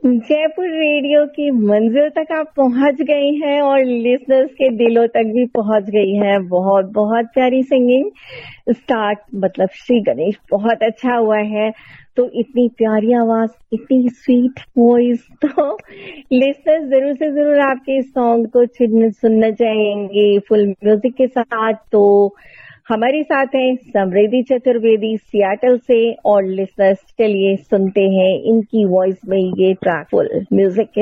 Jaipur radio की मंजिल तक आप पहुंच गई हैं और लिसनर्स के दिलों तक भी पहुंच गई हैं। बहुत बहुत प्यारी सिंगिंग स्टार्ट, मतलब श्री गणेश बहुत अच्छा हुआ है। तो इतनी प्यारी आवाज, इतनी स्वीट वॉइस, तो लिसनर्स जरूर से जरूर आपके इस सॉन्ग को सुनना चाहेंगे फुल म्यूजिक के साथ। तो हमारे साथ हैं समृद्धि चतुर्वेदी सियाटल से, और लिसनर्स चलिए सुनते हैं इनकी वॉइस में ये ट्रैक फुल म्यूजिक के